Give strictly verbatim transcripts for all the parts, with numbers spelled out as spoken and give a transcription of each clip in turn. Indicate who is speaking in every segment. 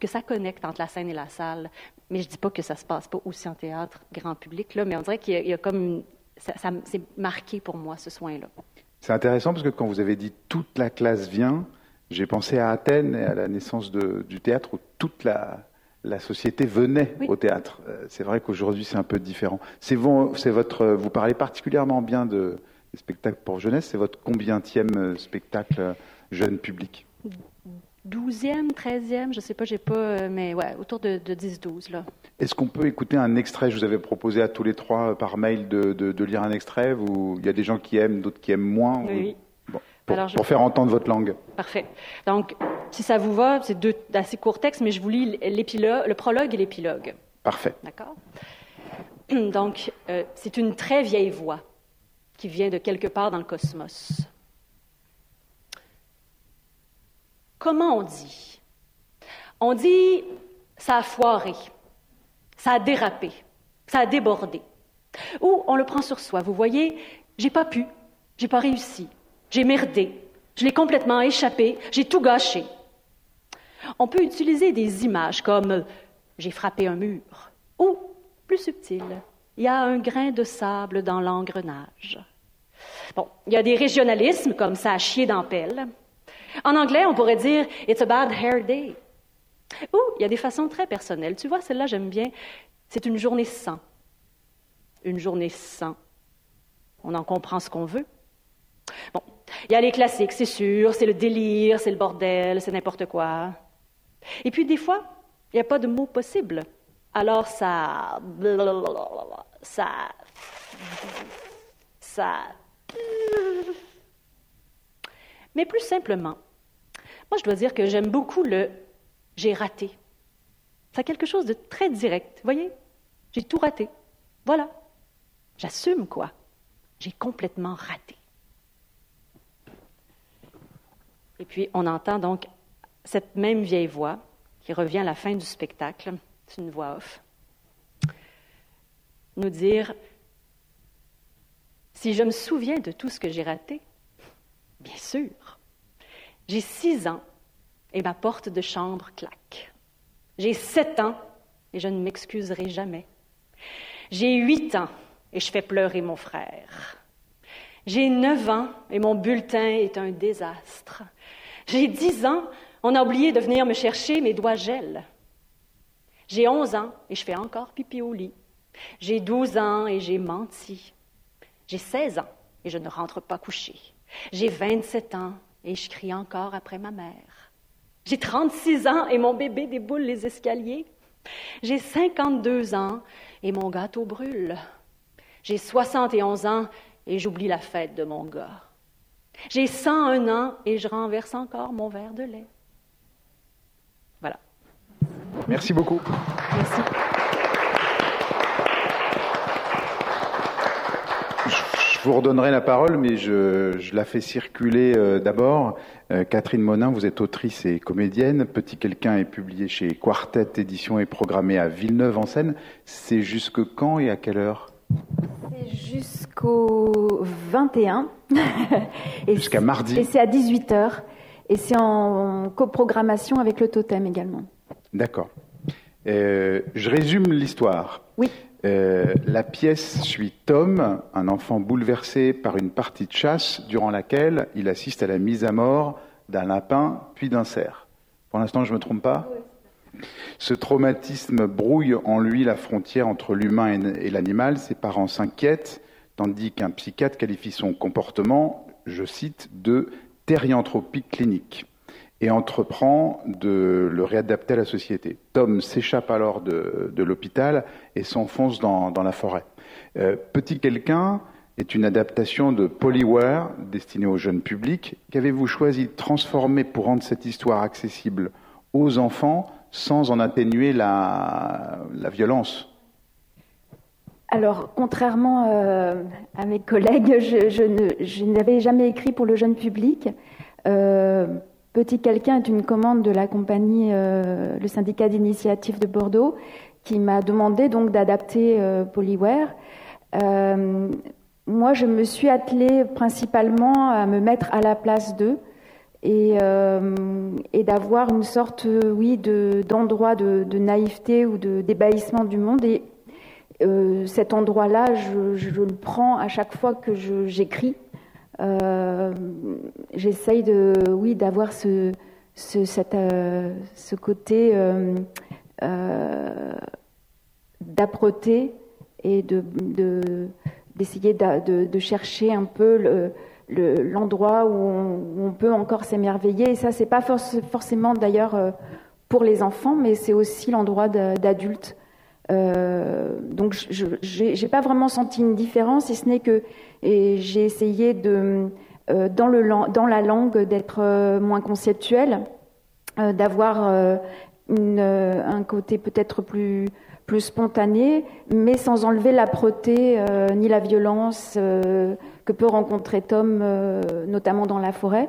Speaker 1: que ça connecte entre la scène et la salle. Mais je dis pas que ça se passe pas aussi en théâtre grand public, là, mais on dirait qu'il y a, il y a comme une, ça, ça, c'est marqué pour moi, ce soin-là.
Speaker 2: C'est intéressant parce que quand vous avez dit « toute la classe vient », j'ai pensé à Athènes et à la naissance de, du théâtre où toute la, la société venait oui. au théâtre. C'est vrai qu'aujourd'hui, c'est un peu différent. C'est, bon, c'est votre, vous parlez particulièrement bien de, des spectacles pour jeunesse. C'est votre combienième spectacle jeune public?
Speaker 1: douzième, treizième, je ne sais pas, j'ai pas, mais ouais, autour de, de dix douze. Là.
Speaker 2: Est-ce qu'on peut écouter un extrait? Je vous avais proposé à tous les trois par mail de, de, de lire un extrait. Vous, il y a des gens qui aiment, d'autres qui aiment moins.
Speaker 1: Oui.
Speaker 2: Bon, pour,
Speaker 1: Alors, je...
Speaker 2: pour faire entendre votre langue.
Speaker 1: Parfait. Donc, si ça vous va, c'est deux assez courts textes, mais je vous lis l'épilogue, le prologue et l'épilogue.
Speaker 2: Parfait.
Speaker 1: D'accord? Donc, euh, c'est une très vieille voix qui vient de quelque part dans le cosmos. Comment on dit? On dit « ça a foiré », « ça a dérapé », « ça a débordé ». Ou on le prend sur soi. Vous voyez, j'ai pas pu, j'ai pas réussi, j'ai merdé, je l'ai complètement échappé, j'ai tout gâché. On peut utiliser des images comme « j'ai frappé un mur » ou, plus subtil, « il y a un grain de sable dans l'engrenage ». Bon, il y a des régionalismes comme « ça a chié dans pelle ». En anglais, on pourrait dire « It's a bad hair day ». Ou il y a des façons très personnelles. Tu vois, celle-là, j'aime bien. C'est une journée sans. Une journée sans. On en comprend ce qu'on veut. Bon, il y a les classiques, c'est sûr. C'est le délire, c'est le bordel, c'est n'importe quoi. Et puis, des fois, il n'y a pas de mots possibles. Alors, ça... Ça... Ça... Mais plus simplement, moi, je dois dire que j'aime beaucoup le « j'ai raté ». C'est quelque chose de très direct. Vous voyez? J'ai tout raté. Voilà. J'assume, quoi. J'ai complètement raté. Et puis, on entend donc cette même vieille voix qui revient à la fin du spectacle, c'est une voix off, nous dire « Si je me souviens de tout ce que j'ai raté, bien sûr. J'ai six ans et ma porte de chambre claque. J'ai sept ans et je ne m'excuserai jamais. J'ai huit ans et je fais pleurer mon frère. J'ai neuf ans et mon bulletin est un désastre. J'ai dix ans, on a oublié de venir me chercher, mes doigts gèlent. J'ai onze ans et je fais encore pipi au lit. J'ai douze ans et j'ai menti. J'ai seize ans et je ne rentre pas coucher. J'ai vingt-sept ans et je crie encore après ma mère. J'ai trente-six ans et mon bébé déboule les escaliers. J'ai cinquante-deux ans et mon gâteau brûle. J'ai soixante et onze ans et j'oublie la fête de mon gars. J'ai cent un ans et je renverse encore mon verre de lait. Voilà.
Speaker 2: Merci beaucoup.
Speaker 1: Merci.
Speaker 2: Je vous redonnerai la parole, mais je, je la fais circuler euh, d'abord. Euh, Catherine Monin, vous êtes autrice et comédienne. Petit quelqu'un est publié chez Quartet Éditions et programmé à Villeneuve-en-Seine. C'est jusque quand et à quelle heure?
Speaker 3: C'est jusqu'au vingt et un. et
Speaker 2: Jusqu'à mardi.
Speaker 3: Et c'est à dix-huit heures. Et c'est en coprogrammation avec le Totem également.
Speaker 2: D'accord. Euh, je résume l'histoire.
Speaker 3: Oui.
Speaker 2: Euh, la pièce suit Tom, un enfant bouleversé par une partie de chasse durant laquelle il assiste à la mise à mort d'un lapin puis d'un cerf. Pour l'instant, je ne me trompe pas? Oui. Ce traumatisme brouille en lui la frontière entre l'humain et l'animal. Ses parents s'inquiètent, tandis qu'un psychiatre qualifie son comportement, je cite, de thérianthropie clinique, et entreprend de le réadapter à la société. Tom s'échappe alors de, de l'hôpital et s'enfonce dans, dans la forêt. Euh, Petit quelqu'un est une adaptation de Polyware destinée au jeune public. Qu'avez-vous choisi de transformer pour rendre cette histoire accessible aux enfants sans en atténuer la, la violence?
Speaker 3: Alors, contrairement euh, à mes collègues, je, je, ne, je n'avais jamais écrit pour le jeune public. Euh, Petit quelqu'un est une commande de la compagnie, euh, le syndicat d'initiative de Bordeaux, qui m'a demandé donc d'adapter euh, Polyware. Euh, moi, je me suis attelée principalement à me mettre à la place d'eux et, euh, et d'avoir une sorte, oui, de, d'endroit de, de naïveté ou de d'ébahissement du monde. Et euh, cet endroit-là, je, je le prends à chaque fois que je, j'écris. Euh, j'essaye de, oui, d'avoir ce, ce, cette, euh, ce côté euh, euh, d'âpreté et de, de, d'essayer de, de, de chercher un peu le, le, l'endroit où on, où on peut encore s'émerveiller. Et ça, c'est pas forc- forcément d'ailleurs euh, pour les enfants, mais c'est aussi l'endroit de, d'adultes. Euh, donc, je j'ai, j'ai pas vraiment senti une différence, si ce n'est que et j'ai essayé de, euh, dans, le, dans la langue, d'être euh, moins conceptuelle, euh, d'avoir euh, une, euh, un côté peut-être plus plus spontané, mais sans enlever l'âpreté euh, ni la violence euh, que peut rencontrer Tom, euh, notamment dans la forêt.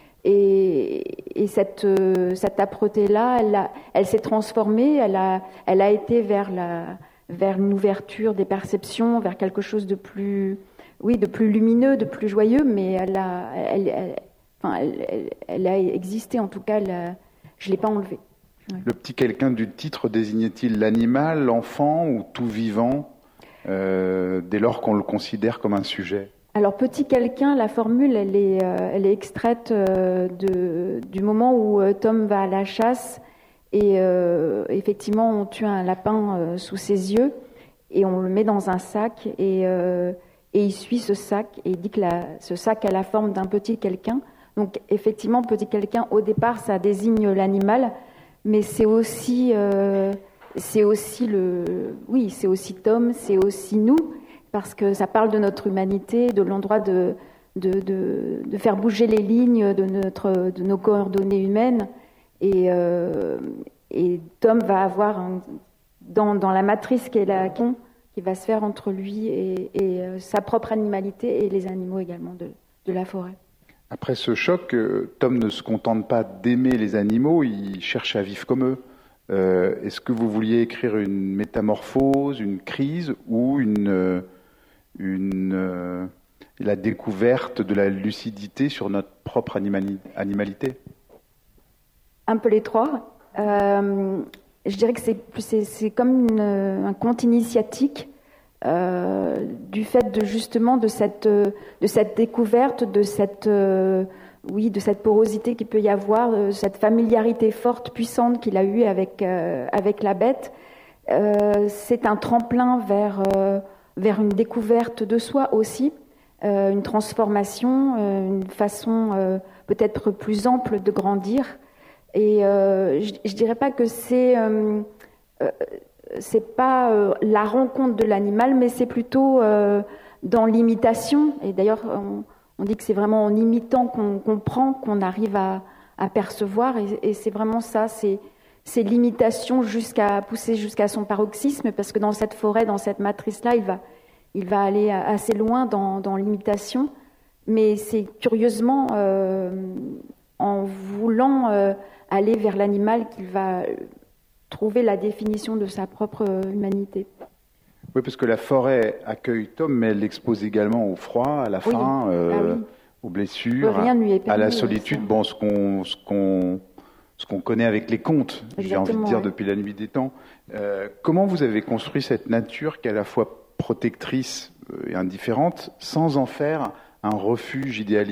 Speaker 3: Et, et cette, euh, cette âpreté-là, elle, a, elle s'est transformée, elle a, elle a été vers, la, vers une ouverture des perceptions, vers quelque chose de plus, oui, de plus lumineux, de plus joyeux, mais elle a, elle, elle, enfin, elle, elle, elle a existé, en tout cas, elle a, je ne l'ai pas enlevée. Ouais.
Speaker 2: Le petit quelqu'un du titre désignait-il l'animal, l'enfant ou tout vivant, euh, dès lors qu'on le considère comme un sujet ?
Speaker 3: Alors, petit quelqu'un, la formule, elle est, euh, elle est extraite euh, de, du moment où euh, Tom va à la chasse et euh, effectivement, on tue un lapin euh, sous ses yeux et on le met dans un sac et, euh, et il suit ce sac et il dit que la, ce sac a la forme d'un petit quelqu'un. Donc, effectivement, petit quelqu'un, au départ, ça désigne l'animal, mais c'est aussi, euh, c'est aussi le, oui, c'est aussi Tom, c'est aussi nous. Parce que ça parle de notre humanité, de l'endroit de, de, de, de faire bouger les lignes de, notre, de nos coordonnées humaines. Et, euh, et Tom va avoir, un, dans, dans la matrice qui est la qui va se faire entre lui et, et euh, sa propre animalité et les animaux également de, de la forêt.
Speaker 2: Après ce choc, Tom ne se contente pas d'aimer les animaux, il cherche à vivre comme eux. Euh, est-ce que vous vouliez écrire une métamorphose, une crise ou une... Une, euh, la découverte de la lucidité sur notre propre animali- animalité ?
Speaker 3: Un peu les trois. Euh, je dirais que c'est, c'est, c'est comme une, un conte initiatique euh, du fait de justement de cette, de cette découverte, de cette, euh, oui, de cette porosité qu'il peut y avoir, de cette familiarité forte, puissante qu'il a eue avec, euh, avec la bête. Euh, c'est un tremplin vers... Euh, vers une découverte de soi aussi, euh, une transformation, euh, une façon euh, peut-être plus ample de grandir. Et euh, je, je dirais pas que c'est euh, euh, c'est pas euh, la rencontre de l'animal, mais c'est plutôt euh, dans l'imitation. Et d'ailleurs, on, on dit que c'est vraiment en imitant qu'on comprend, qu'on arrive à, à percevoir. Et, et c'est vraiment ça, c'est c'est l'imitation jusqu'à pousser jusqu'à son paroxysme, parce que dans cette forêt, dans cette matrice-là, il va, il va aller assez loin dans, dans l'imitation, mais c'est curieusement euh, en voulant euh, aller vers l'animal qu'il va trouver la définition de sa propre humanité.
Speaker 2: Oui, parce que la forêt accueille Tom, mais elle l'expose également au froid, à la faim, oui. euh, ah oui. aux blessures,
Speaker 3: Rien lui est
Speaker 2: à
Speaker 3: permis,
Speaker 2: la solitude. Bon, ce qu'on, ce qu'on ce qu'on connaît avec les contes, Exactement, j'ai envie de dire, ouais. depuis la nuit des temps. Euh, comment vous avez construit cette nature qui est à la fois protectrice et indifférente, sans en faire un refuge idéalisé ?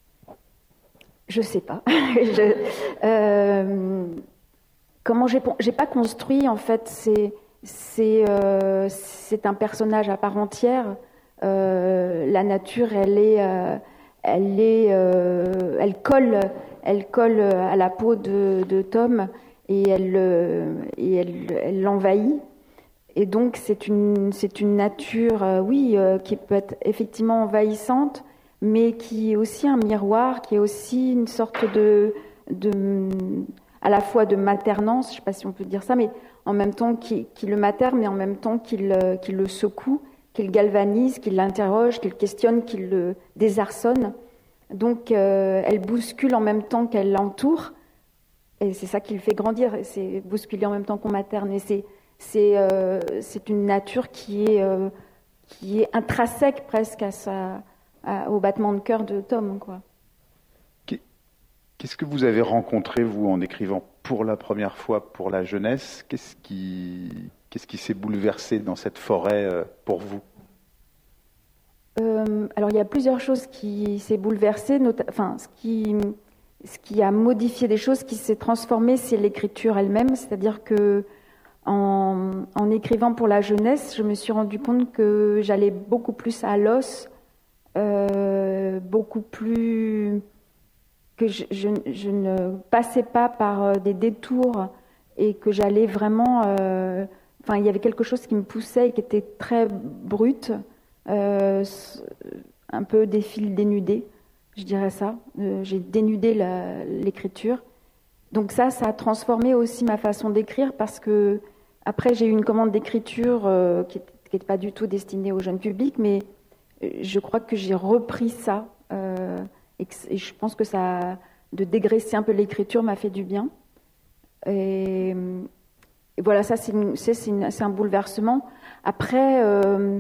Speaker 3: Je sais pas. je, euh, comment j'ai j'ai pas construit, en fait, c'est c'est euh, c'est un personnage à part entière. Euh, la nature, elle est euh, elle est euh, elle colle elle colle à la peau de, de Tom et elle et elle elle l'envahit. Et donc c'est une c'est une nature euh, oui euh, qui peut être effectivement envahissante, mais qui est aussi un miroir, qui est aussi une sorte de de à la fois de maternance, je ne sais pas si on peut dire ça, mais en même temps qui, qui le materne, mais en même temps qu'il qui le secoue, qu'il galvanise, qu'il l'interroge, qu'il questionne, qu'il le désarçonne. Donc euh, elle bouscule en même temps qu'elle l'entoure, et c'est ça qui le fait grandir. C'est bousculer en même temps qu'on materne. Et c'est c'est euh, c'est une nature qui est euh, qui est intrinsèque presque à sa à, au battement de cœur de Tom, quoi.
Speaker 2: Qu'est-ce que vous avez rencontré, vous, en écrivant pour la première fois pour la jeunesse? Qu'est-ce qui, qu'est-ce qui s'est bouleversé dans cette forêt euh, pour vous?
Speaker 3: Euh, alors, il y a plusieurs choses qui s'est bouleversé. Nota- enfin, ce qui, ce qui a modifié des choses, ce qui s'est transformé, c'est l'écriture elle-même. C'est-à-dire que en, en écrivant pour la jeunesse, je me suis rendu compte que j'allais beaucoup plus à l'os, euh, beaucoup plus que je, je, je ne passais pas par des détours et que j'allais vraiment. Euh, enfin, il y avait quelque chose qui me poussait et qui était très brut. Euh, un peu des fils dénudés, je dirais ça. Euh, j'ai dénudé la, l'écriture. Donc ça, ça a transformé aussi ma façon d'écrire parce que après j'ai eu une commande d'écriture euh, qui n'était pas du tout destinée au jeune public, mais je crois que j'ai repris ça euh, et, que, et je pense que ça, de dégraisser un peu l'écriture m'a fait du bien. Et, et voilà, ça c'est, une, c'est, c'est, une, c'est un bouleversement. Après. Euh,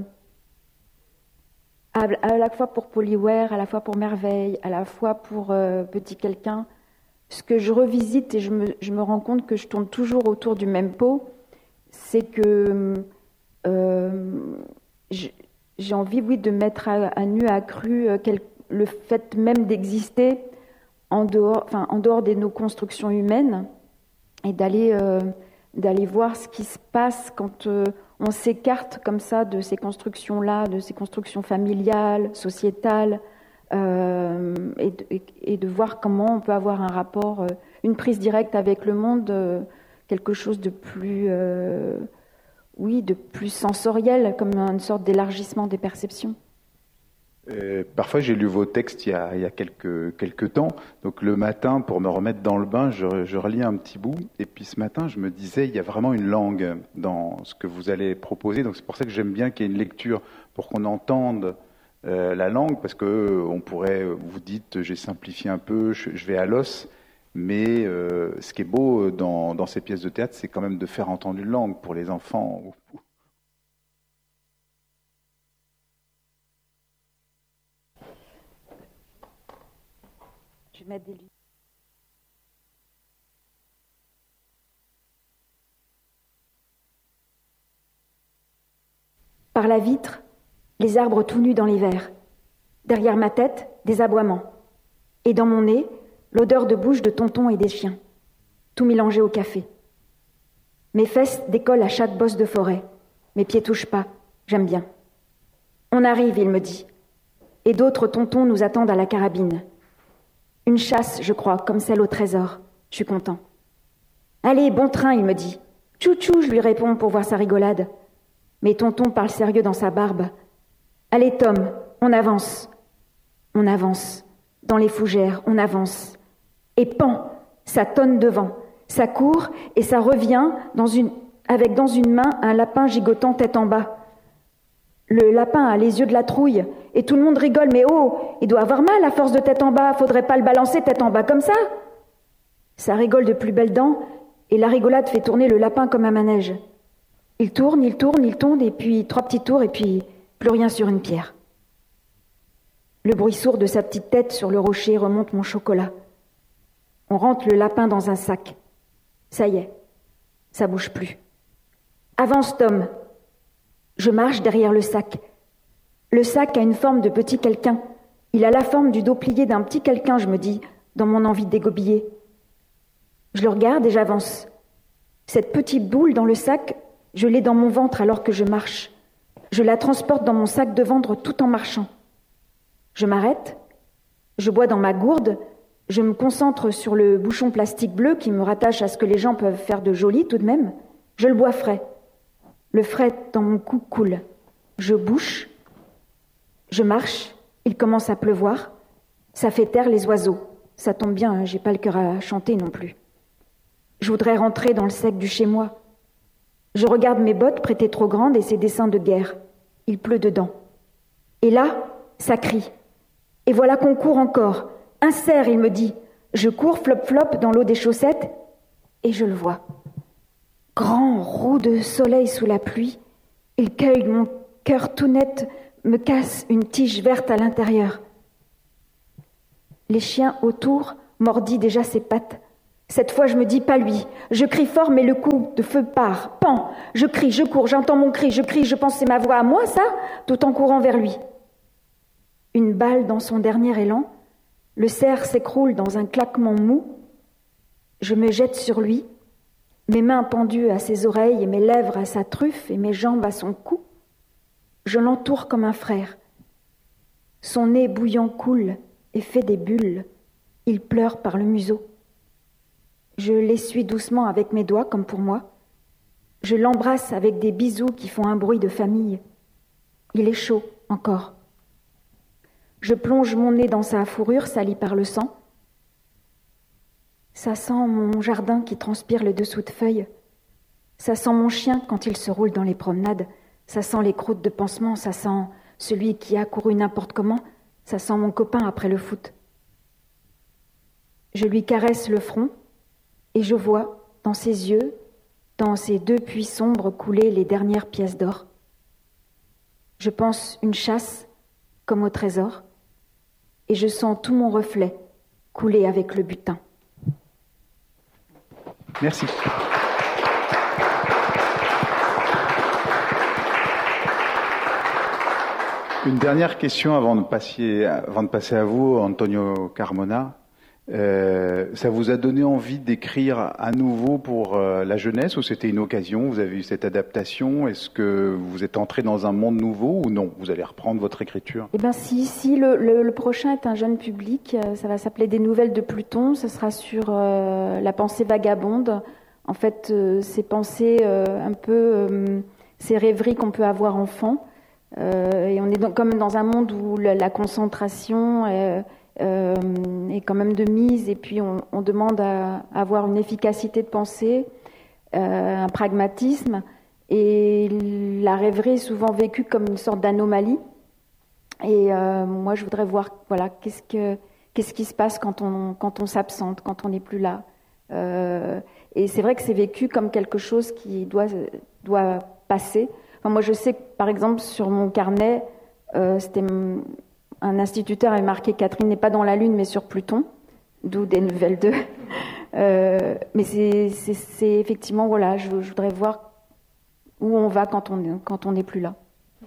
Speaker 3: À, à la fois pour Poliware, à la fois pour Merveille, à la fois pour euh, Petit Quelqu'un, ce que je revisite et je me, je me rends compte que je tourne toujours autour du même pot, c'est que euh, j'ai envie, oui, de mettre à, à nu, à cru euh, quel, le fait même d'exister en dehors, enfin, en dehors de nos constructions humaines et d'aller, euh, d'aller voir ce qui se passe quand euh, on s'écarte comme ça de ces constructions-là, de ces constructions familiales, sociétales, euh, et, de, et de voir comment on peut avoir un rapport, euh, une prise directe avec le monde, euh, quelque chose de plus, euh, oui, de plus sensoriel, comme une sorte d'élargissement des perceptions.
Speaker 2: Euh, parfois, j'ai lu vos textes il y a, il y a quelques, quelques temps. Donc le matin, pour me remettre dans le bain, je, je relis un petit bout. Et puis ce matin, je me disais, il y a vraiment une langue dans ce que vous allez proposer. Donc c'est pour ça que j'aime bien qu'il y ait une lecture pour qu'on entende euh, la langue, parce que euh, on pourrait, vous dites, j'ai simplifié un peu, je, je vais à l'os. Mais euh, ce qui est beau dans, dans ces pièces de théâtre, c'est quand même de faire entendre une langue pour les enfants.
Speaker 3: Je vais mettre des lunettes. Par la vitre, les arbres tout nus dans l'hiver. Derrière ma tête, des aboiements. Et dans mon nez, l'odeur de bouche de tonton et des chiens. Tout mélangé au café. Mes fesses décollent à chaque bosse de forêt. Mes pieds touchent pas. J'aime bien. On arrive, il me dit. Et d'autres tontons nous attendent à la carabine. Une chasse, je crois, comme celle au trésor. Je suis content. Allez, bon train, il me dit. Tchou-tchou, je lui réponds pour voir sa rigolade. Mais tonton parle sérieux dans sa barbe. Allez, Tom, on avance. On avance. Dans les fougères, on avance. Et pan, ça tonne devant. Ça court et ça revient dans une, avec dans une main un lapin gigotant tête en bas. Le lapin a les yeux de la trouille et tout le monde rigole. Mais oh, il doit avoir mal à force de tête en bas. Faudrait pas le balancer tête en bas comme ça. Ça rigole de plus belles dents et la rigolade fait tourner le lapin comme un manège. Il tourne, il tourne, il tourne et puis trois petits tours et puis plus rien sur une pierre. Le bruit sourd de sa petite tête sur le rocher remonte mon chocolat. On rentre le lapin dans un sac. Ça y est, ça bouge plus. Avance, Tom. Je marche derrière le sac. Le sac a une forme de petit quelqu'un. Il a la forme du dos plié d'un petit quelqu'un, je me dis, dans mon envie de dégobiller. Je le regarde et j'avance. Cette petite boule dans le sac, je l'ai dans mon ventre alors que je marche. Je la transporte dans mon sac de ventre tout en marchant. Je m'arrête, je bois dans ma gourde, je me concentre sur le bouchon plastique bleu qui me rattache à ce que les gens peuvent faire de joli tout de même. Je le bois frais. Le frais dans mon cou coule. Je bouche, je marche, il commence à pleuvoir. Ça fait taire les oiseaux. Ça tombe bien, hein, j'ai pas le cœur à chanter non plus. Je voudrais rentrer dans le sec du chez moi. Je regarde mes bottes prêtées trop grandes et ces dessins de guerre. Il pleut dedans. Et là, ça crie. Et voilà qu'on court encore. Un cerf, il me dit. Je cours flop-flop dans l'eau des chaussettes et je le vois. Grand, roux de soleil sous la pluie, il cueille mon cœur tout net, me casse une tige verte à l'intérieur. Les chiens autour mordit déjà ses pattes. Cette fois, je me dis pas lui. Je crie fort, mais le coup de feu part. Pan! Je crie, je cours, j'entends mon cri, je crie, je pense c'est ma voix à moi, ça, tout en courant vers lui. Une balle dans son dernier élan, le cerf s'écroule dans un claquement mou. Je me jette sur lui, mes mains pendues à ses oreilles et mes lèvres à sa truffe et mes jambes à son cou. Je l'entoure comme un frère. Son nez bouillant coule et fait des bulles. Il pleure par le museau. Je l'essuie doucement avec mes doigts, comme pour moi. Je l'embrasse avec des bisous qui font un bruit de famille. Il est chaud, encore. Je plonge mon nez dans sa fourrure salie par le sang. Ça sent mon jardin qui transpire le dessous de feuilles. Ça sent mon chien quand il se roule dans les promenades. Ça sent les croûtes de pansement. Ça sent celui qui a couru n'importe comment. Ça sent mon copain après le foot. Je lui caresse le front et je vois dans ses yeux, dans ses deux puits sombres couler les dernières pièces d'or. Je pense une chasse comme au trésor et je sens tout mon reflet couler avec le butin.
Speaker 2: Merci. Une dernière question avant de passer, avant de passer à vous, Antonio Carmona. Euh, ça vous a donné envie d'écrire à nouveau pour euh, la jeunesse ou c'était une occasion? Vous avez eu cette adaptation? Est-ce que vous êtes entré dans un monde nouveau ou non? Vous allez reprendre votre écriture?
Speaker 3: Eh bien si, si le, le, le prochain est un jeune public, ça va s'appeler Des Nouvelles de Pluton, ce sera sur euh, la pensée vagabonde. En fait, euh, ces pensées euh, un peu, euh, ces rêveries qu'on peut avoir enfant. Euh, et on est dans, comme dans un monde où la, la concentration est, euh, est quand même de mise, et puis on, on demande à, à avoir une efficacité de pensée, euh, un pragmatisme, et la rêverie est souvent vécue comme une sorte d'anomalie. Et euh, moi, je voudrais voir, voilà, qu'est-ce que qu'est-ce qui se passe quand on quand on s'absente, quand on n'est plus là. Euh, et c'est vrai que c'est vécu comme quelque chose qui doit doit passer. Enfin, moi, je sais que, par exemple, sur mon carnet, euh, c'était un instituteur avait marqué « Catherine n'est pas dans la Lune, mais sur Pluton », d'où Des Nouvelles d'eux. Euh, mais c'est, c'est, c'est effectivement, voilà, je, je voudrais voir où on va quand on quand on n'est plus là.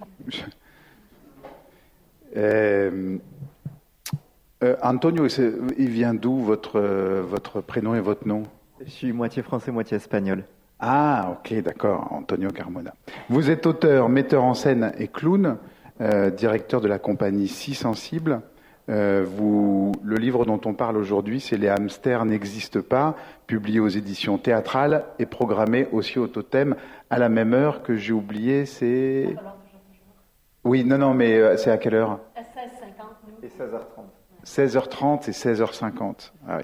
Speaker 2: Euh, euh, Antonio, il vient d'où votre, votre prénom et votre nom?
Speaker 4: Je suis moitié français, moitié espagnol.
Speaker 2: Ah, ok, d'accord, Antonio Carmona. Vous êtes auteur, metteur en scène et clown, euh, directeur de la compagnie Si Sensible. Euh, vous, le livre dont on parle aujourd'hui, c'est Les hamsters n'existent pas, publié aux éditions théâtrales et programmé aussi au Totem à la même heure que j'ai oublié, c'est... Oui, non, non, mais euh, c'est à quelle heure?
Speaker 1: À seize heures cinquante.
Speaker 4: Et seize heures trente.
Speaker 2: seize heures trente et seize heures cinquante. Ah oui.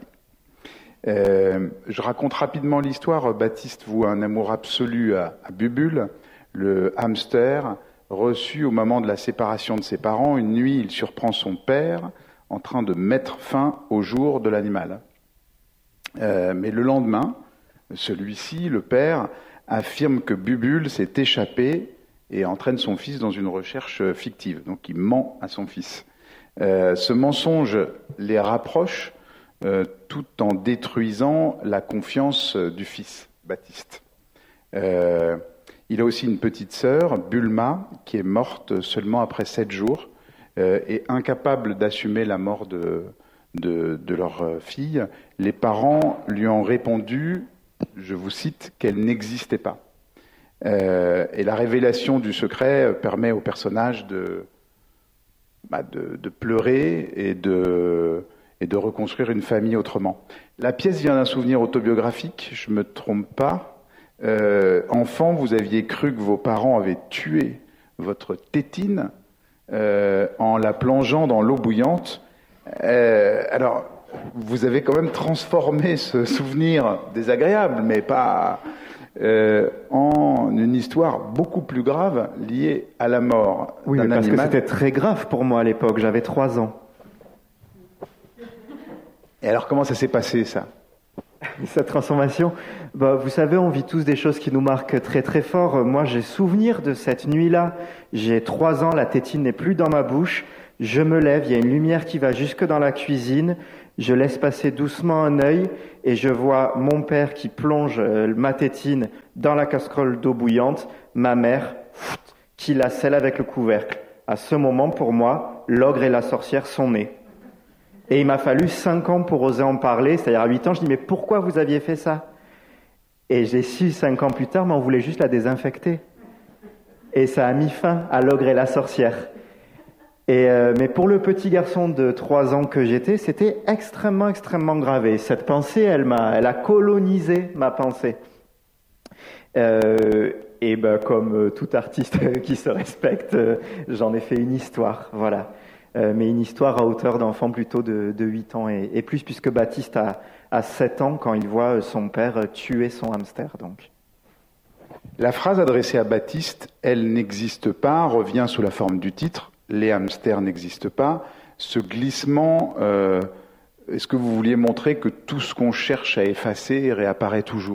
Speaker 2: Euh, je raconte rapidement l'histoire. Baptiste voue un amour absolu à, à Bubule, le hamster, reçu au moment de la séparation de ses parents. Une nuit, il surprend son père en train de mettre fin au jour de l'animal. Euh, mais le lendemain, celui-ci, le père, affirme que Bubule s'est échappé et entraîne son fils dans une recherche fictive. Donc il ment à son fils. Euh, ce mensonge les rapproche, Euh, tout en détruisant la confiance du fils, Baptiste. Euh, il a aussi une petite sœur, Bulma, qui est morte seulement après sept jours euh, et incapable d'assumer la mort de, de, de leur fille. Les parents lui ont répondu, je vous cite, qu'elle n'existait pas. Euh, et la révélation du secret permet au personnage de, bah, de, de pleurer et de... et de reconstruire une famille autrement. La pièce vient d'un souvenir autobiographique, je ne me trompe pas. Euh, enfant, vous aviez cru que vos parents avaient tué votre tétine euh, en la plongeant dans l'eau bouillante. Euh, alors, vous avez quand même transformé ce souvenir désagréable, mais pas euh, en une histoire beaucoup plus grave liée à la mort
Speaker 4: oui,
Speaker 2: d'un
Speaker 4: mais parce
Speaker 2: animal.
Speaker 4: que c'était très grave pour moi à l'époque, j'avais trois ans.
Speaker 2: Et alors, comment ça s'est passé, ça?
Speaker 4: Cette transformation, bah, vous savez, on vit tous des choses qui nous marquent très très fort. Moi, j'ai souvenir de cette nuit-là. J'ai trois ans, la tétine n'est plus dans ma bouche. Je me lève, il y a une lumière qui va jusque dans la cuisine. Je laisse passer doucement un œil et je vois mon père qui plonge euh, ma tétine dans la casserole d'eau bouillante, ma mère pff, qui la scelle avec le couvercle. À ce moment, pour moi, l'ogre et la sorcière sont nés. Et il m'a fallu cinq ans pour oser en parler, c'est-à-dire à huit ans, je dis « mais pourquoi vous aviez fait ça ?» Et j'ai su cinq ans plus tard, mais on voulait juste la désinfecter. Et ça a mis fin à l'ogre et la sorcière. Et euh, mais pour le petit garçon de trois ans que j'étais, c'était extrêmement, extrêmement gravé. Cette pensée, elle m'a, elle a colonisé ma pensée. Euh, et ben, comme tout artiste qui se respecte, euh, j'en ai fait une histoire, voilà. Euh, mais une histoire à hauteur d'enfant plutôt de, de huit ans et, et plus, puisque Baptiste a, a sept ans quand il voit son père tuer son hamster, donc.
Speaker 2: La phrase adressée à Baptiste, « Elle n'existe pas », revient sous la forme du titre, « Les hamsters n'existent pas ». Ce glissement, euh, est-ce que vous vouliez montrer que tout ce qu'on cherche à effacer réapparaît toujours ?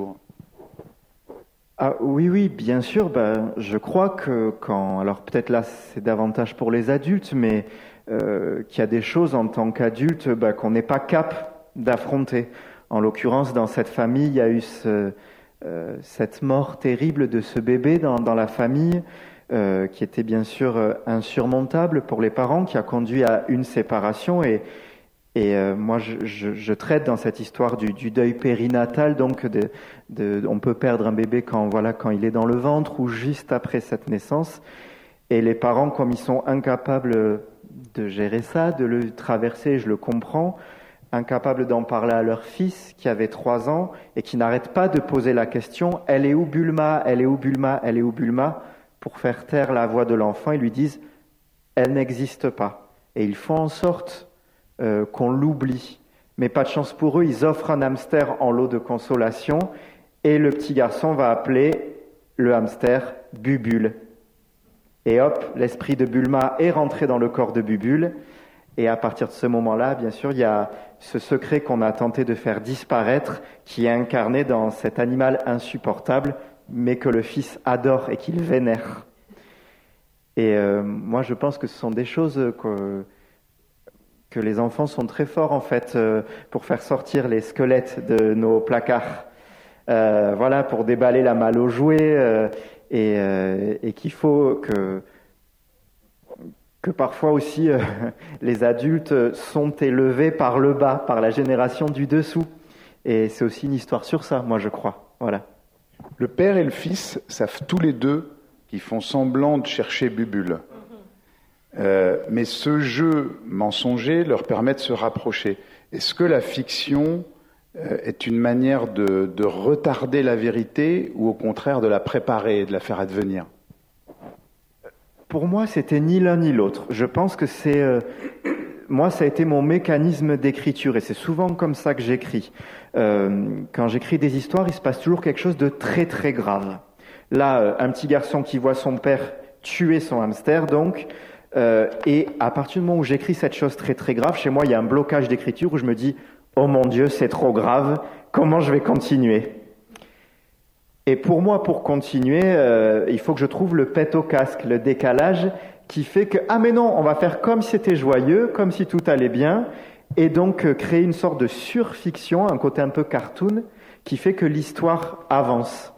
Speaker 4: Ah, oui, oui, bien sûr. Ben, je crois que quand... Alors peut-être là, c'est davantage pour les adultes, mais euh, qu'il y a des choses en tant qu'adulte ben, qu'on n'est pas cap d'affronter. En l'occurrence, dans cette famille, il y a eu ce... Euh, cette mort terrible de ce bébé dans, dans la famille, euh, qui était bien sûr euh, insurmontable pour les parents, qui a conduit à une séparation. Et, et euh, moi, je, je, je traite dans cette histoire du, du deuil périnatal. Donc, de, de, on peut perdre un bébé quand, voilà, quand il est dans le ventre ou juste après cette naissance. Et les parents, comme ils sont incapables de gérer ça, de le traverser, je le comprends, incapables d'en parler à leur fils qui avait trois ans et qui n'arrête pas de poser la question « Elle est où Bulma ? Elle est où Bulma ? Elle est où Bulma ?» Pour faire taire la voix de l'enfant, ils lui disent « Elle n'existe pas ». Et ils font en sorte euh, qu'on l'oublie. Mais pas de chance pour eux, ils offrent un hamster en lot de consolation et le petit garçon va appeler le hamster Bubule. Et hop, l'esprit de Bulma est rentré dans le corps de Bubule. Et à partir de ce moment-là, bien sûr, il y a ce secret qu'on a tenté de faire disparaître, qui est incarné dans cet animal insupportable, mais que le fils adore et qu'il vénère. Et euh, moi, je pense que ce sont des choses que, que les enfants sont très forts, en fait, euh, pour faire sortir les squelettes de nos placards. Euh, voilà, pour déballer la malle aux jouets, euh, et, euh, et qu'il faut que... que parfois aussi euh, les adultes sont élevés par le bas, par la génération du dessous. Et c'est aussi une histoire sur ça, moi je crois. Voilà.
Speaker 2: Le père et le fils savent tous les deux qu'ils font semblant de chercher Bubule. Euh, mais ce jeu mensonger leur permet de se rapprocher. Est-ce que la fiction euh, est une manière de, de retarder la vérité ou au contraire de la préparer et de la faire advenir ?
Speaker 4: Pour moi, c'était ni l'un ni l'autre. Je pense que c'est... Euh, moi, ça a été mon mécanisme d'écriture, et c'est souvent comme ça que j'écris. Euh, quand j'écris des histoires, il se passe toujours quelque chose de très très grave. Là, euh, un petit garçon qui voit son père tuer son hamster, donc, euh, et à partir du moment où j'écris cette chose très très grave, chez moi, il y a un blocage d'écriture où je me dis « Oh mon Dieu, c'est trop grave, comment je vais continuer ?» Et pour moi, pour continuer, euh, il faut que je trouve le pet au casque, le décalage qui fait que « Ah mais non, on va faire comme si c'était joyeux, comme si tout allait bien », et donc euh, créer une sorte de surfiction, un côté un peu cartoon, qui fait que l'histoire avance.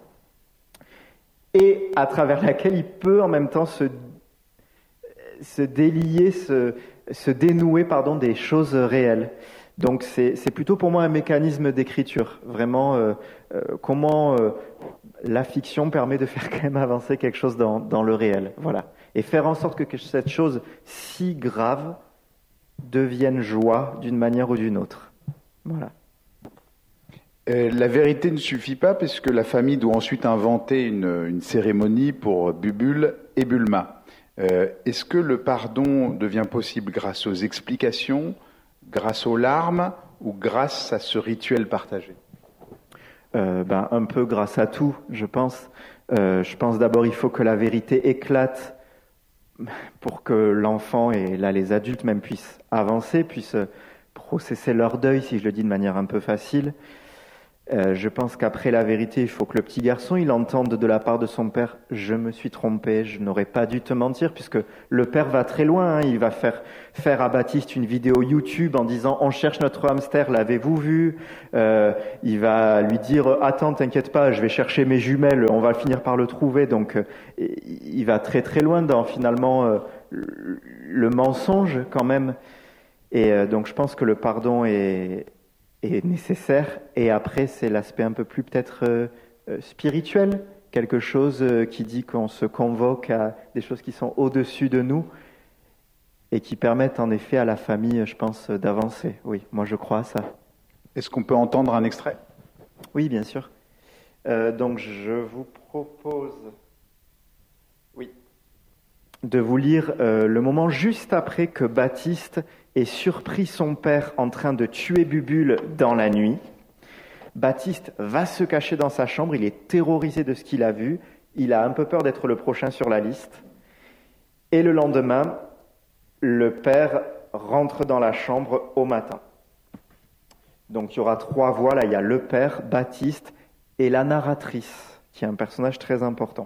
Speaker 4: Et à travers laquelle il peut en même temps se, se délier, se, se dénouer pardon, des choses réelles. Donc c'est, c'est plutôt pour moi un mécanisme d'écriture, vraiment euh, euh, comment euh, la fiction permet de faire quand même avancer quelque chose dans, dans le réel, voilà, et faire en sorte que cette chose si grave devienne joie d'une manière ou d'une autre, voilà.
Speaker 2: Euh, la vérité ne suffit pas puisque la famille doit ensuite inventer une, une cérémonie pour Bubule et Bulma. Euh, est-ce que le pardon devient possible grâce aux explications, grâce aux larmes ou grâce à ce rituel partagé ?
Speaker 4: euh, ben, Un peu grâce à tout, je pense. Euh, je pense d'abord il faut que la vérité éclate pour que l'enfant et là les adultes même puissent avancer, puissent processer leur deuil, si je le dis de manière un peu facile. Euh, je pense qu'après la vérité, il faut que le petit garçon, il entende de la part de son père « Je me suis trompé, je n'aurais pas dû te mentir », puisque le père va très loin. Hein, il va faire faire à Baptiste une vidéo YouTube en disant « On cherche notre hamster, l'avez-vous vu ?» euh, Il va lui dire « Attends, t'inquiète pas, je vais chercher mes jumelles, on va finir par le trouver. » Donc, euh, il va très très loin dans finalement euh, le mensonge quand même. Et euh, donc, je pense que le pardon est... est nécessaire. Et après, c'est l'aspect un peu plus peut-être euh, spirituel, quelque chose euh, qui dit qu'on se convoque à des choses qui sont au-dessus de nous et qui permettent en effet à la famille, je pense, d'avancer. Oui, moi je crois à ça.
Speaker 2: Est-ce qu'on peut entendre un extrait ?
Speaker 4: Oui, bien sûr. Euh, donc je vous propose, oui, de vous lire euh, le moment juste après que Baptiste ait surpris son père en train de tuer Bubule dans la nuit. Baptiste va se cacher dans sa chambre, il est terrorisé de ce qu'il a vu, il a un peu peur d'être le prochain sur la liste. Et le lendemain, le père rentre dans la chambre au matin. Donc il y aura trois voix, là il y a le père, Baptiste et la narratrice, qui est un personnage très important.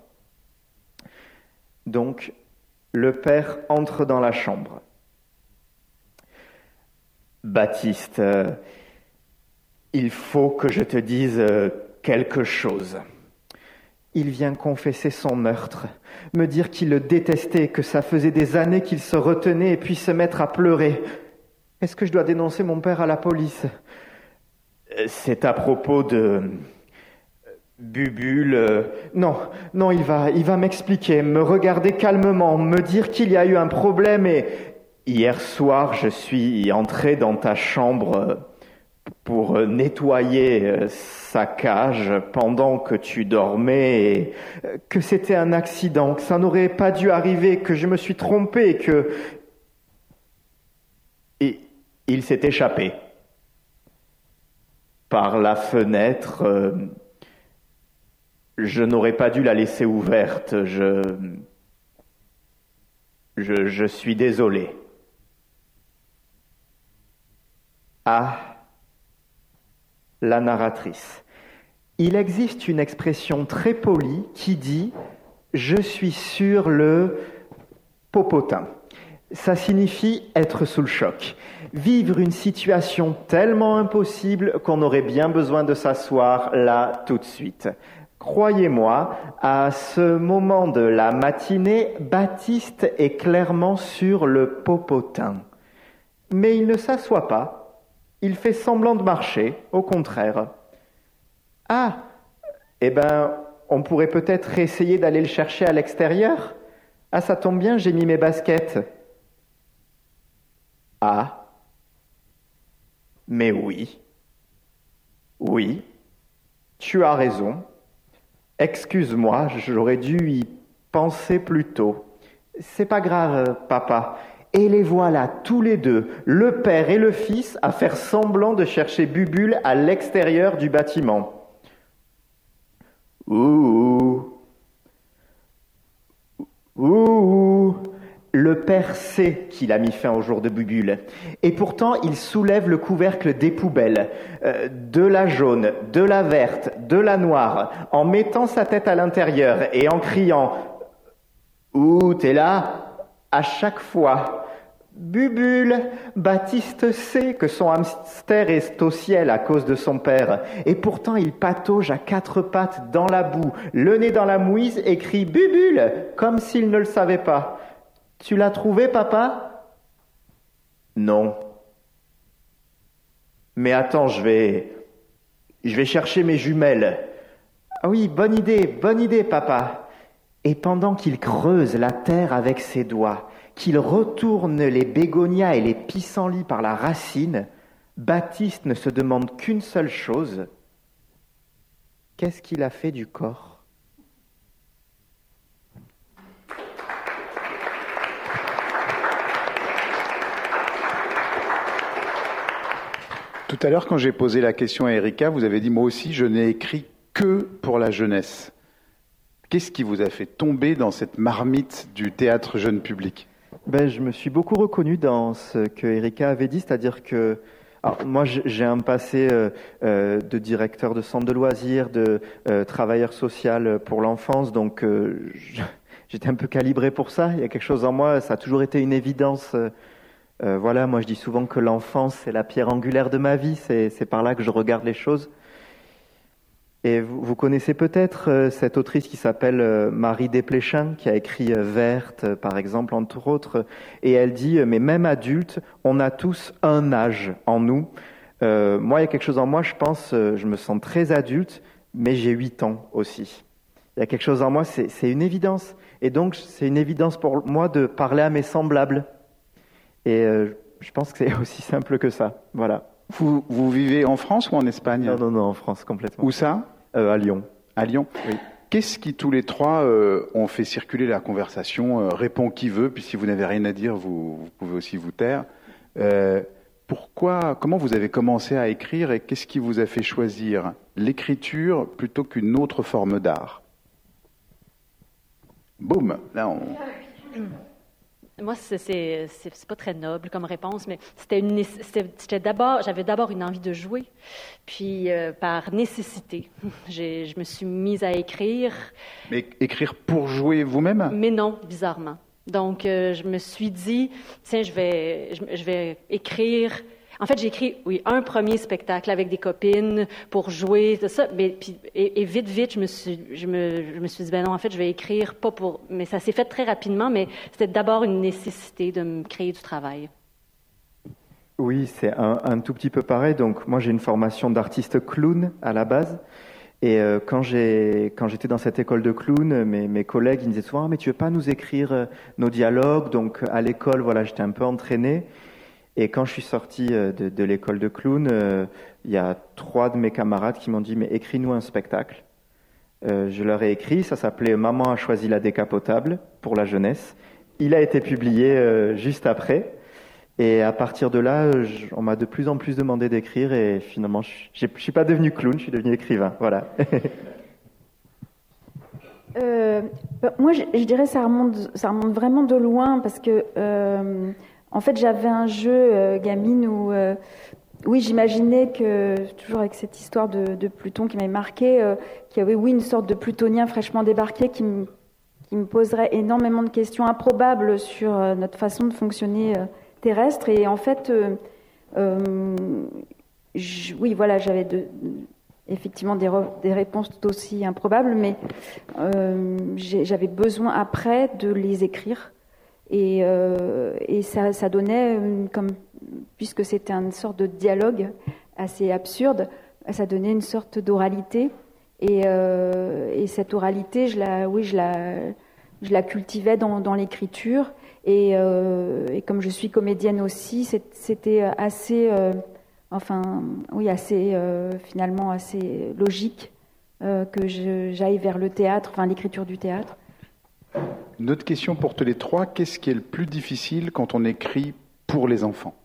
Speaker 4: Donc le père entre dans la chambre. Baptiste, euh, il faut que je te dise euh, quelque chose. Il vient confesser son meurtre, me dire qu'il le détestait, que ça faisait des années qu'il se retenait et puis se mettre à pleurer. Est-ce que je dois dénoncer mon père à la police ? C'est à propos de Bubule. Euh, non, non, il va, il va m'expliquer, me regarder calmement, me dire qu'il y a eu un problème et... Hier soir, je suis entré dans ta chambre pour nettoyer sa cage pendant que tu dormais et que c'était un accident, que ça n'aurait pas dû arriver, que je me suis trompé et que... Et il s'est échappé. Par la fenêtre, euh, je n'aurais pas dû la laisser ouverte. Je... Je, je suis désolé. Ah, la narratrice. Il existe une expression très polie qui dit « je suis sur le popotin ». Ça signifie être sous le choc, vivre une situation tellement impossible qu'on aurait bien besoin de s'asseoir là tout de suite. Croyez-moi, à ce moment de la matinée, Baptiste est clairement sur le popotin. Mais il ne s'assoit pas. Il fait semblant de marcher, au contraire. Ah, eh ben, on pourrait peut-être essayer d'aller le chercher à l'extérieur. Ah, ça tombe bien, j'ai mis mes baskets. Ah, mais oui, oui, tu as raison. Excuse-moi, j'aurais dû y penser plus tôt. C'est pas grave, papa. Et les voilà tous les deux, le père et le fils, à faire semblant de chercher Bubule à l'extérieur du bâtiment. Ouh, ouh, le père sait qu'il a mis fin au jour de Bubule. Et pourtant, il soulève le couvercle des poubelles, euh, de la jaune, de la verte, de la noire, en mettant sa tête à l'intérieur et en criant « Ouh, t'es là ?» à chaque fois. Bubule, Baptiste sait que son hamster est au ciel à cause de son père. Et pourtant, il patauge à quatre pattes dans la boue, le nez dans la mouise et crie « Bubule !» comme s'il ne le savait pas. « Tu l'as trouvé, papa ?» Non. Mais attends, je vais... Je vais chercher mes jumelles. Ah oui, bonne idée, bonne idée, papa. Et pendant qu'il creuse la terre avec ses doigts, qu'il retourne les bégonias et les pissenlits par la racine, Baptiste ne se demande qu'une seule chose. Qu'est-ce qu'il a fait du corps ?
Speaker 2: Tout à l'heure, quand j'ai posé la question à Erika, vous avez dit « moi aussi, je n'ai écrit que pour la jeunesse ». Qu'est-ce qui vous a fait tomber dans cette marmite du théâtre jeune public ?
Speaker 4: Ben, je me suis beaucoup reconnu dans ce que Erika avait dit, c'est-à-dire que Alors, moi, j'ai un passé euh, euh, de directeur de centre de loisirs, de euh, travailleur social pour l'enfance, donc euh, j'étais un peu calibré pour ça. Il y a quelque chose en moi, ça a toujours été une évidence. Euh, euh, voilà, moi je dis souvent que l'enfance, c'est la pierre angulaire de ma vie, c'est, c'est par là que je regarde les choses. Et vous, vous connaissez peut-être euh, cette autrice qui s'appelle euh, Marie Desplechin, qui a écrit euh, Verte, euh, par exemple, entre autres. Et elle dit, euh, mais même adulte, on a tous un âge en nous. Euh, moi, il y a quelque chose en moi, je pense, euh, je me sens très adulte, mais j'ai huit ans aussi. Il y a quelque chose en moi, c'est, c'est une évidence. Et donc, c'est une évidence pour moi de parler à mes semblables. Et euh, je pense que c'est aussi simple que ça. Voilà.
Speaker 2: Vous, vous vivez en France ou en Espagne?
Speaker 4: Non, non, non, en France, complètement.
Speaker 2: Où ça?
Speaker 4: Euh, à Lyon.
Speaker 2: À Lyon.
Speaker 4: Oui.
Speaker 2: Qu'est-ce qui, tous les trois, euh, ont fait circuler la conversation? euh, Répond qui veut, puis si vous n'avez rien à dire, vous, vous pouvez aussi vous taire. Euh, pourquoi, comment vous avez commencé à écrire et qu'est-ce qui vous a fait choisir l'écriture plutôt qu'une autre forme d'art? Boum, là on...
Speaker 1: Moi, c'est, c'est, c'est, c'est pas très noble comme réponse, mais c'était une, c'était, c'était d'abord, j'avais d'abord une envie de jouer, puis euh, par nécessité, j'ai, je me suis mise à écrire.
Speaker 2: Mais écrire pour jouer vous-même?
Speaker 1: Mais non, bizarrement. Donc, euh, je me suis dit, tiens, je vais, je, je vais écrire. En fait, j'ai écrit, oui, un premier spectacle avec des copines pour jouer, tout ça. Mais, puis, et, et vite, vite, je me suis, je me, je me suis dit, ben non, en fait, je vais écrire pas pour. Mais ça s'est fait très rapidement, mais c'était d'abord une nécessité de me créer du travail.
Speaker 4: Oui, c'est un, un tout petit peu pareil. Donc, moi, j'ai une formation d'artiste clown à la base. Et euh, quand, j'ai, quand j'étais dans cette école de clown, mes, mes collègues ils me disaient souvent ah, « mais tu veux pas nous écrire euh, nos dialogues ?» Donc, à l'école, voilà, j'étais un peu entraîné. Et quand je suis sorti de, de l'école de clown, euh, il y a trois de mes camarades qui m'ont dit « mais écris-nous un spectacle ». Euh, je leur ai écrit, ça s'appelait « Maman a choisi la décapotable » pour la jeunesse. Il a été publié euh, juste après. Et à partir de là, je, on m'a de plus en plus demandé d'écrire et finalement, je ne suis pas devenu clown, je suis devenu écrivain. Voilà.
Speaker 3: euh, bah, moi, je, je dirais que ça remonte, ça remonte vraiment de loin parce que... Euh, En fait, j'avais un jeu euh, gamine où, euh, oui, j'imaginais que, toujours avec cette histoire de, de Pluton qui m'avait marqué, euh, qu'il y avait, oui, une sorte de plutonien fraîchement débarqué qui me, qui me poserait énormément de questions improbables sur euh, notre façon de fonctionner euh, terrestre. Et en fait, euh, euh, je, oui, voilà, j'avais de, effectivement des, re, des réponses tout aussi improbables, mais euh, j'avais besoin après de les écrire. Et, euh, et ça, ça donnait, une, comme, puisque c'était une sorte de dialogue assez absurde, ça donnait une sorte d'oralité. Et, euh, et cette oralité, je la, oui, je la, je la cultivais dans, dans l'écriture. Et, euh, et comme je suis comédienne aussi, c'était assez, euh, enfin, oui, assez, euh, finalement, assez logique euh, que je, j'aille vers le théâtre, enfin l'écriture du théâtre.
Speaker 2: Une autre question pour tous les trois. Qu'est-ce qui est le plus difficile quand on écrit pour les enfants?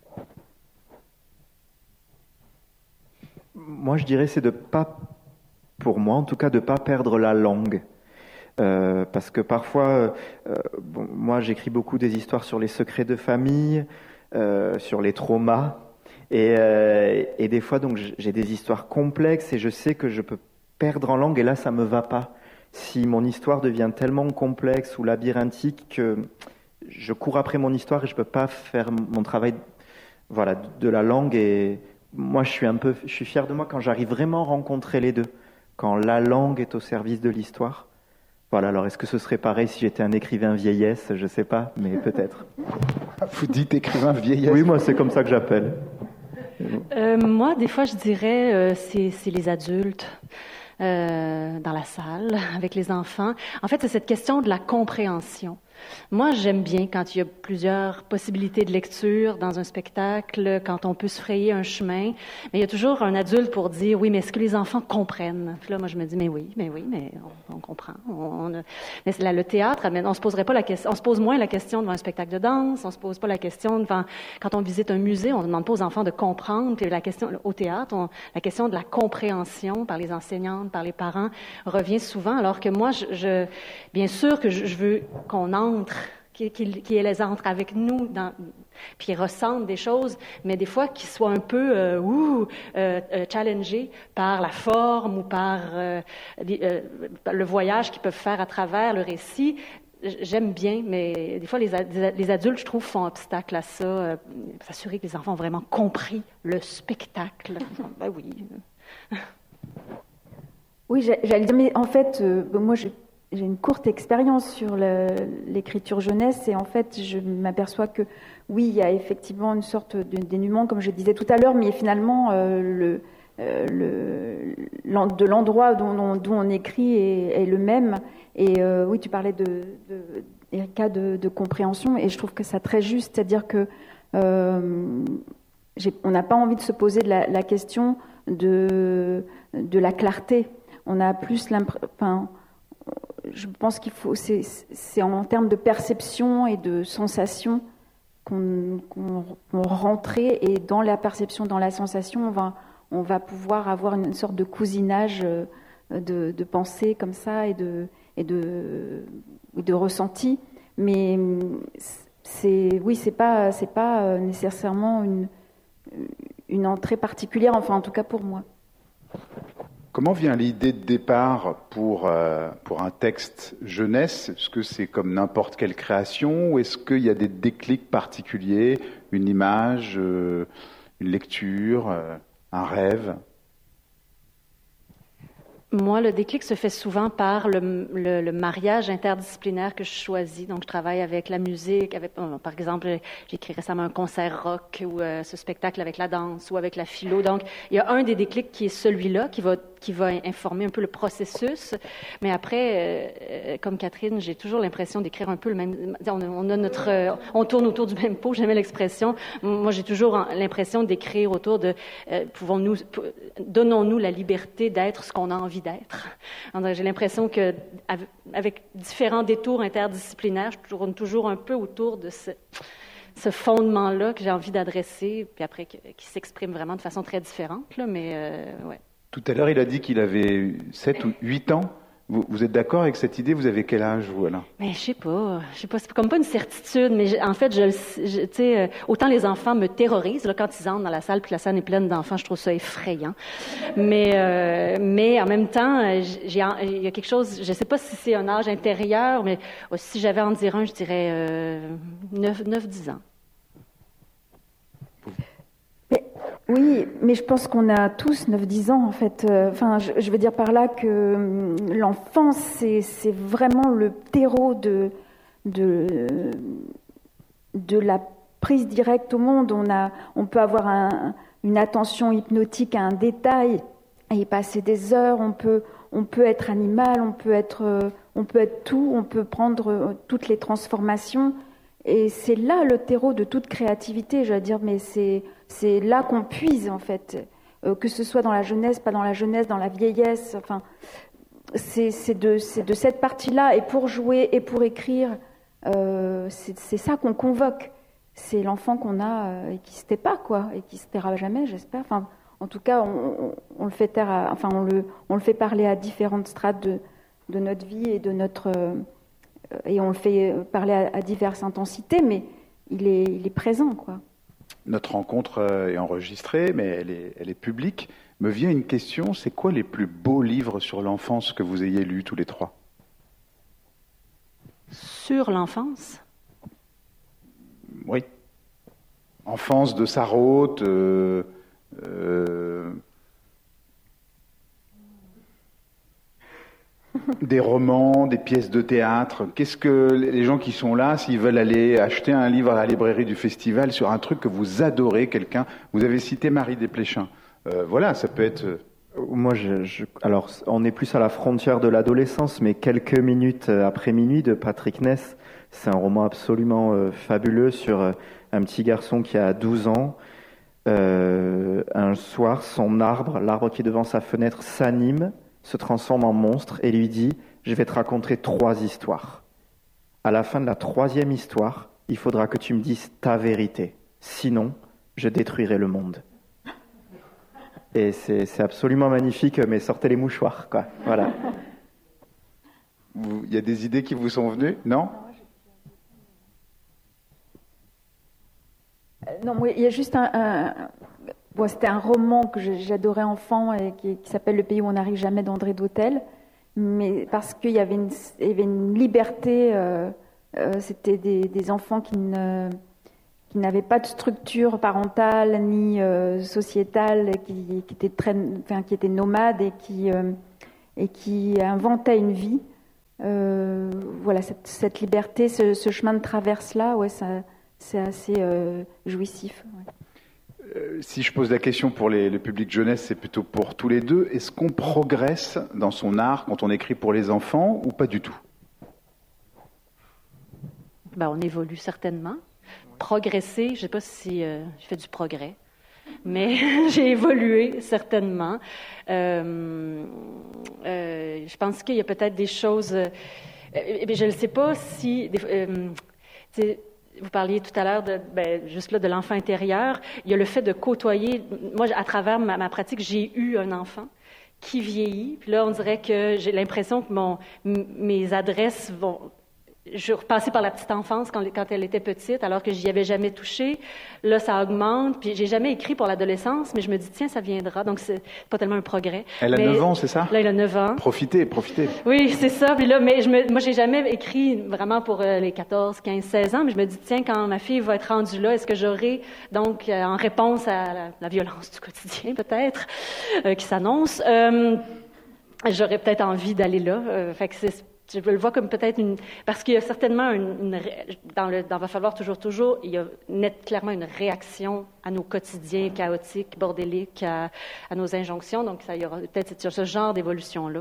Speaker 4: Moi, je dirais c'est de pas, pour moi en tout cas, de pas perdre la langue. Euh, parce que parfois, euh, bon, moi j'écris beaucoup des histoires sur les secrets de famille, euh, sur les traumas. Et, euh, et des fois, donc, j'ai des histoires complexes et je sais que je peux perdre en langue et là, ça me va pas. Si mon histoire devient tellement complexe ou labyrinthique que je cours après mon histoire et je peux pas faire mon travail, voilà, de la langue. Et moi, je suis un peu, je suis fier de moi quand j'arrive vraiment à rencontrer les deux, quand la langue est au service de l'histoire. Voilà. Alors, est-ce que ce serait pareil si j'étais un écrivain vieillesse? Je sais pas, mais peut-être.
Speaker 2: Vous dites écrivain vieillesse?
Speaker 4: Oui, moi, c'est comme ça que j'appelle.
Speaker 1: Euh, moi, des fois, je dirais, euh, c'est, c'est les adultes. Euh, dans la salle, avec les enfants. En fait, c'est cette question de la compréhension. Moi, j'aime bien quand il y a plusieurs possibilités de lecture dans un spectacle, quand on peut se frayer un chemin, mais il y a toujours un adulte pour dire « oui, mais est-ce que les enfants comprennent? » Puis là, moi, je me dis « mais oui, mais oui, mais on, on comprend. On, on a... » Mais là, le théâtre, on se poserait pas la question, on se pose moins la question devant un spectacle de danse, on se pose pas la question devant, quand on visite un musée, on ne demande pas aux enfants de comprendre, puis la question, au théâtre, on, la question de la compréhension par les enseignantes, par les parents, revient souvent, alors que moi, je, je bien sûr que je, je veux qu'on entre qui, qui, qui les entre avec nous, dans, puis ils ressentent des choses, mais des fois qui soient un peu euh, ouh, euh, euh, challengés par la forme ou par euh, euh, le voyage qu'ils peuvent faire à travers le récit. J'aime bien, mais des fois, les, les adultes, je trouve, font obstacle à ça, euh, s'assurer que les enfants ont vraiment compris le spectacle. Ben oui.
Speaker 3: Oui, j'allais dire, mais en fait, euh, moi, j'ai une courte expérience sur le, l'écriture jeunesse, et en fait, je m'aperçois que, oui, il y a effectivement une sorte de dénuement, comme je disais tout à l'heure, mais finalement, euh, le, euh, le, de l'endroit d'où on, d'où on écrit est, est le même. Et euh, oui, tu parlais de, de, Erika, de, de compréhension, et je trouve que c'est très juste, c'est-à-dire que euh, j'ai, on n'a pas envie de se poser de la, la question de, de la clarté. On a plus l'impression, enfin, je pense qu'il faut, c'est, c'est en termes de perception et de sensation qu'on, qu'on, qu'on rentrait, et dans la perception, dans la sensation, on va, on va pouvoir avoir une sorte de cousinage de, de pensée comme ça, et de et de, de ressenti, mais c'est, oui, c'est pas, c'est pas nécessairement une, une entrée particulière, enfin en tout cas pour moi.
Speaker 2: Comment vient l'idée de départ pour, euh, pour un texte jeunesse ? Est-ce que c'est comme n'importe quelle création, ou est-ce qu'il y a des déclics particuliers, une image, euh, une lecture, euh, un rêve ?
Speaker 1: Moi, le déclic se fait souvent par le, le, le mariage interdisciplinaire que je choisis. Donc, je travaille avec la musique, avec, par exemple, j'ai écrit récemment un concert rock, ou euh, ce spectacle avec la danse, ou avec la philo. Donc, il y a un des déclics qui est celui-là, qui va, qui va informer un peu le processus. Mais après, euh, comme Catherine, j'ai toujours l'impression d'écrire un peu le même... On a, on a notre... Euh, on tourne autour du même pot, j'aimais l'expression. Moi, j'ai toujours l'impression d'écrire autour de... Euh, pouvons-nous... Donnons-nous la liberté d'être ce qu'on a envie d'être. Donc, j'ai l'impression que avec différents détours interdisciplinaires, je tourne toujours un peu autour de ce, ce fondement-là que j'ai envie d'adresser, puis après qui, qui s'exprime vraiment de façon très différente. Là, mais euh, ouais.
Speaker 2: Tout à l'heure, il a dit qu'il avait sept ou huit ans. Vous, vous êtes d'accord avec cette idée ? Vous avez quel âge, vous, Alain ?
Speaker 1: Mais je sais pas, je sais pas, c'est comme pas une certitude, mais je, en fait, je, je tu sais, autant les enfants me terrorisent là quand ils entrent dans la salle, puis la salle est pleine d'enfants, je trouve ça effrayant. Mais, euh, mais en même temps, j'ai, il y a quelque chose, je sais pas si c'est un âge intérieur, mais si j'avais à en dire un, je dirais euh, neuf dix ans.
Speaker 3: Mais, oui, mais je pense qu'on a tous neuf dix ans, en fait. Enfin, je, je veux dire par là que l'enfance, c'est, c'est vraiment le terreau de, de, de la prise directe au monde. On, a, on peut avoir un, une attention hypnotique à un détail et y passer des heures. On peut, on peut être animal, on peut être, on peut être tout, on peut prendre toutes les transformations. Et c'est là le terreau de toute créativité, je veux dire, mais c'est, c'est là qu'on puise, en fait, euh, que ce soit dans la jeunesse, pas dans la jeunesse, dans la vieillesse, enfin, c'est, c'est, de, c'est de cette partie-là, et pour jouer et pour écrire, euh, c'est, c'est ça qu'on convoque. C'est l'enfant qu'on a euh, et qui se tait pas, quoi, et qui se taira jamais, j'espère. Enfin, en tout cas, on, on, on le fait taire à, enfin, on le, on le fait parler à différentes strates de, de notre vie et de notre... Euh, et on le fait parler à, à diverses intensités, mais il est, il est présent, quoi.
Speaker 2: Notre rencontre est enregistrée, mais elle est, elle est publique. Me vient une question, c'est quoi les plus beaux livres sur l'enfance que vous ayez lus tous les trois ?
Speaker 1: Sur l'enfance ?
Speaker 2: Oui. Enfance de Sarraute, euh, euh, des romans, des pièces de théâtre. Qu'est-ce que les gens qui sont là, s'ils veulent aller acheter un livre à la librairie du festival sur un truc que vous adorez, quelqu'un, vous avez cité Marie Desplechin. Euh, voilà, ça peut être...
Speaker 4: Moi, je, je, alors, on est plus à la frontière de l'adolescence, mais Quelques minutes après minuit de Patrick Ness, c'est un roman absolument euh, fabuleux sur euh, un petit garçon qui a douze ans. Euh, un soir, son arbre, l'arbre qui est devant sa fenêtre, s'anime, se transforme en monstre et lui dit « Je vais te raconter trois histoires. À la fin de la troisième histoire, il faudra que tu me dises ta vérité. Sinon, je détruirai le monde. » Et c'est, c'est absolument magnifique, mais sortez les mouchoirs, quoi. Voilà.
Speaker 2: Il y a des idées qui vous sont venues ? Non ?
Speaker 3: Non, il y a juste un... un... Bon, c'était un roman que j'adorais enfant et qui, qui s'appelle Le pays où on n'arrive jamais d'André Dautel, mais parce qu'il y avait une, il y avait une liberté, euh, euh, c'était des, des enfants qui, ne, qui n'avaient pas de structure parentale ni euh, sociétale, qui, qui, étaient très, enfin, qui étaient nomades et qui, euh, et qui inventaient une vie. Euh, voilà, cette, cette liberté, ce, ce chemin de traverse-là, ouais, ça, c'est assez euh, jouissif. Ouais.
Speaker 2: Si je pose la question pour les, le public jeunesse, c'est plutôt pour tous les deux. Est-ce qu'on progresse dans son art quand on écrit pour les enfants ou pas du tout?
Speaker 1: Ben, on évolue certainement. Progresser, je ne sais pas si euh, j'ai fait du progrès, mais j'ai évolué certainement. Euh, euh, je pense qu'il y a peut-être des choses... Euh, je ne sais pas si... Euh, Vous parliez tout à l'heure de, ben, juste là, de l'enfant intérieur. Il y a le fait de côtoyer. Moi, à travers ma, ma pratique, j'ai eu un enfant qui vieillit. Puis là, on dirait que j'ai l'impression que mon, m- mes adresses vont... Je repassais par la petite enfance quand, quand elle était petite, alors que j'y avais jamais touché. Là, ça augmente. Puis j'ai jamais écrit pour l'adolescence, mais je me dis, tiens, ça viendra. Donc, c'est pas tellement un progrès.
Speaker 2: Elle a
Speaker 1: mais,
Speaker 2: neuf ans, c'est ça?
Speaker 1: Là, elle a neuf ans.
Speaker 2: Profitez, profitez.
Speaker 1: Oui, c'est ça. Puis là, mais je me, moi, j'ai jamais écrit vraiment pour euh, les quatorze, quinze, seize ans, mais je me dis, tiens, quand ma fille va être rendue là, est-ce que j'aurai, donc, euh, en réponse à la, la violence du quotidien, peut-être, euh, qui s'annonce, euh, j'aurais peut-être envie d'aller là. Euh, fait que c'est Je le vois comme peut-être une... Parce qu'il y a certainement une... une dans le dans Va falloir toujours, toujours, il y a net, clairement une réaction à nos quotidiens chaotiques, bordéliques, à, à nos injonctions. Donc, ça, il y aura peut-être ce genre d'évolution-là.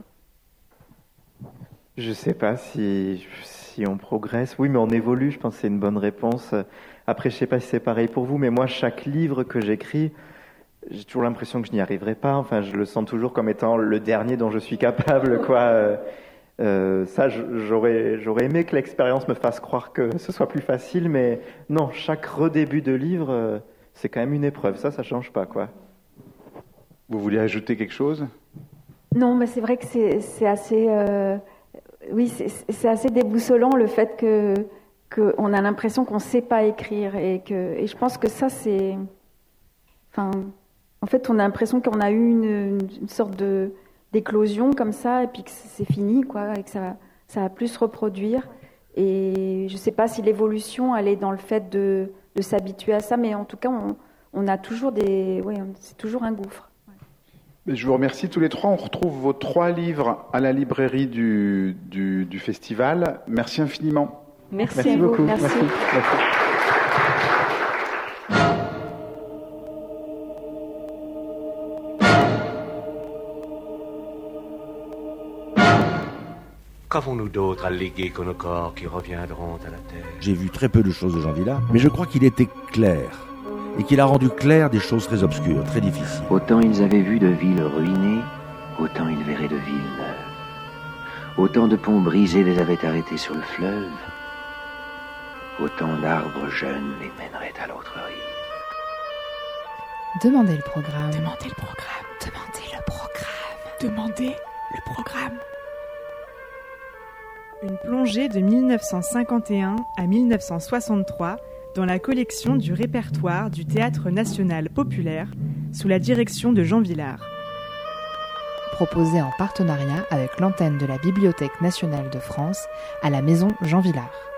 Speaker 4: Je ne sais pas si, si on progresse. Oui, mais on évolue, je pense que c'est une bonne réponse. Après, je ne sais pas si c'est pareil pour vous, mais moi, chaque livre que j'écris, j'ai toujours l'impression que je n'y arriverai pas. Enfin, je le sens toujours comme étant le dernier dont je suis capable, quoi. Euh, ça, j'aurais, j'aurais aimé que l'expérience me fasse croire que ce soit plus facile, mais non, chaque redébut de livre, euh, c'est quand même une épreuve. Ça, ça change pas, quoi.
Speaker 2: Vous voulez ajouter quelque chose?
Speaker 3: Non, mais c'est vrai que c'est, c'est assez, euh, oui, c'est, c'est assez déboussolant le fait que qu'on a l'impression qu'on sait pas écrire et que, et je pense que ça, c'est, enfin, en fait, on a l'impression qu'on a eu une, une, une sorte de d'éclosion comme ça, et puis que c'est fini, quoi, et que ça, ça va plus se reproduire. Et je ne sais pas si l'évolution, elle est dans le fait de, de s'habituer à ça, mais en tout cas, on, on a toujours des... Oui, c'est toujours un gouffre.
Speaker 2: Ouais. Je vous remercie tous les trois. On retrouve vos trois livres à la librairie du, du, du festival. Merci infiniment.
Speaker 1: Merci,
Speaker 3: Merci beaucoup. Merci.
Speaker 4: Merci. Merci.
Speaker 5: Qu'avons-nous d'autre à léguer que nos corps qui reviendront à la terre?
Speaker 6: J'ai vu très peu de choses de Jean Vilar, mais je crois qu'il était clair, et qu'il a rendu clair des choses très obscures, très difficiles.
Speaker 7: Autant ils avaient vu de villes ruinées, autant ils verraient de villes neuves. Autant de ponts brisés les avaient arrêtés sur le fleuve, autant d'arbres jeunes les mèneraient à l'autre rive.
Speaker 8: Demandez le programme.
Speaker 9: Demandez le programme.
Speaker 8: Demandez le programme.
Speaker 9: Demandez le programme.
Speaker 10: Une plongée de mille neuf cent cinquante et un à mille neuf cent soixante-trois dans la collection du répertoire du Théâtre national populaire sous la direction de Jean Vilar.
Speaker 8: Proposé en partenariat avec l'antenne de la Bibliothèque nationale de France à la Maison Jean Vilar.